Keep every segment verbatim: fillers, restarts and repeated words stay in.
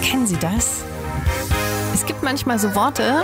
Kennen Sie das? Es gibt manchmal so Worte,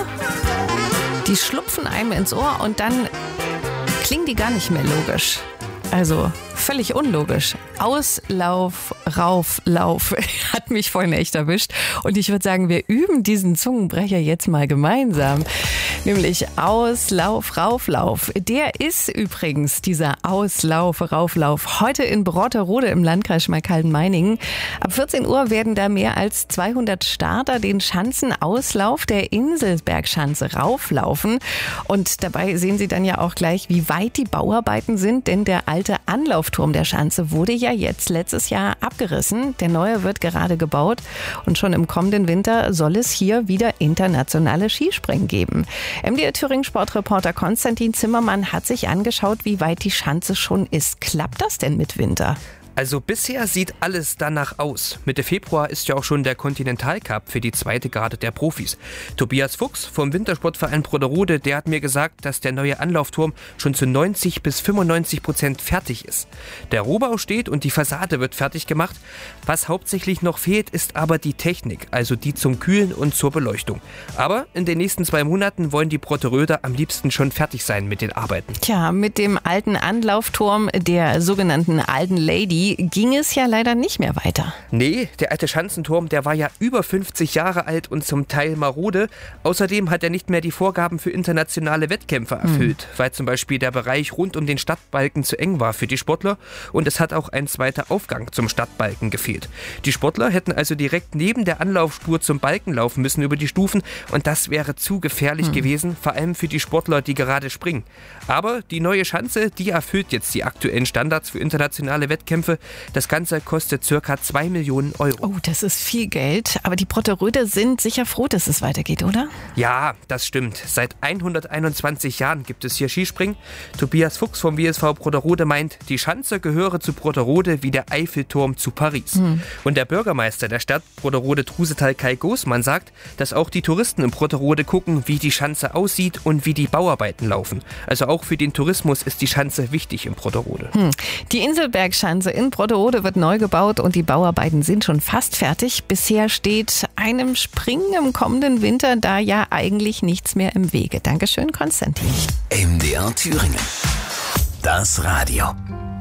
die schlupfen einem ins Ohr und dann klingen die gar nicht mehr logisch. Also völlig unlogisch. Auslauf, Rauf, Lauf hat mich vorhin echt erwischt. Und ich würde sagen, wir üben diesen Zungenbrecher jetzt mal gemeinsam. Nämlich Auslauf, Rauflauf. Der ist übrigens dieser Auslauf, Rauflauf heute in Brotterode im Landkreis Schmalkalden-Meiningen. Ab vierzehn Uhr werden da mehr als zweihundert Starter den Schanzenauslauf der Inselbergschanze rauflaufen. Und dabei sehen Sie dann ja auch gleich, wie weit die Bauarbeiten sind, denn der alte Anlaufturm der Schanze wurde ja jetzt letztes Jahr abgerissen. Der neue wird gerade gebaut und schon im kommenden Winter soll es hier wieder internationale Skispringen geben. M D R Thüringen Sportreporter Konstantin Zimmermann hat sich angeschaut, wie weit die Schanze schon ist. Klappt das denn mit Winter? Also bisher sieht alles danach aus. Mitte Februar ist ja auch schon der Continental-Cup für die zweite Garde der Profis. Tobias Fuchs vom Wintersportverein Brotterode, der hat mir gesagt, dass der neue Anlaufturm schon zu neunzig bis fünfundneunzig Prozent fertig ist. Der Rohbau steht und die Fassade wird fertig gemacht. Was hauptsächlich noch fehlt, ist aber die Technik, also die zum Kühlen und zur Beleuchtung. Aber in den nächsten zwei Monaten wollen die Brotteröder am liebsten schon fertig sein mit den Arbeiten. Tja, mit dem alten Anlaufturm, der sogenannten alten Lady, ging es ja leider nicht mehr weiter. Nee, der alte Schanzenturm, der war ja über fünfzig Jahre alt und zum Teil marode. Außerdem hat er nicht mehr die Vorgaben für internationale Wettkämpfe erfüllt, mhm. weil zum Beispiel der Bereich rund um den Stadtbalken zu eng war für die Sportler und es hat auch ein zweiter Aufgang zum Stadtbalken gefehlt. Die Sportler hätten also direkt neben der Anlaufspur zum Balken laufen müssen über die Stufen und das wäre zu gefährlich mhm. gewesen, vor allem für die Sportler, die gerade springen. Aber die neue Schanze, die erfüllt jetzt die aktuellen Standards für internationale Wettkämpfe. Das Ganze kostet circa zwei Millionen Euro. Oh, das ist viel Geld. Aber die Brotteröder sind sicher froh, dass es weitergeht, oder? Ja, das stimmt. Seit hunderteinundzwanzig Jahren gibt es hier Skispringen. Tobias Fuchs vom W S V Brotterode meint, die Schanze gehöre zu Brotterode wie der Eiffelturm zu Paris. Hm. Und der Bürgermeister der Stadt Brotterode-Trusetal Kai Gosmann sagt, dass auch die Touristen in Brotterode gucken, wie die Schanze aussieht und wie die Bauarbeiten laufen. Also auch für den Tourismus ist die Schanze wichtig in Brotterode. Hm. Die Inselbergschanze in Brotterode wird neu gebaut und die Bauarbeiten sind schon fast fertig. Bisher steht einem Springen im kommenden Winter da ja eigentlich nichts mehr im Wege. Dankeschön, Konstantin. M D R Thüringen. Das Radio.